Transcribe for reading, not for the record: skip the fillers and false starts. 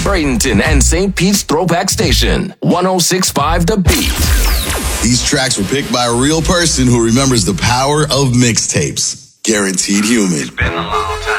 Bradenton and St. Pete's Throwback Station, 106.5 The Beat. These tracks were picked by a real person who remembers the power of mixtapes. Guaranteed Human. It's been a long time.